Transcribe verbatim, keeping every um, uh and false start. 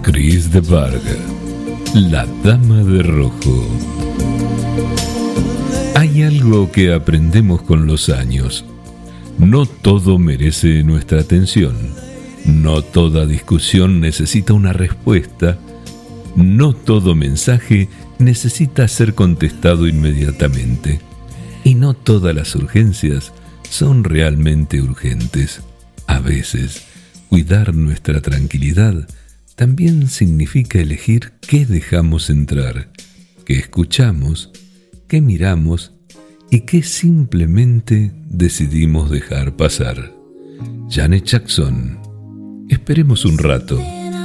Chris de Barga, la dama de rojo. Hay algo que aprendemos con los años. No todo merece nuestra atención. No toda discusión necesita una respuesta. No todo mensaje necesita ser contestado inmediatamente. Y no todas las urgencias son realmente urgentes. A veces, cuidar nuestra tranquilidad también significa elegir qué dejamos entrar, qué escuchamos, qué miramos y qué simplemente decidimos dejar pasar. Janet Jackson. Esperemos un rato.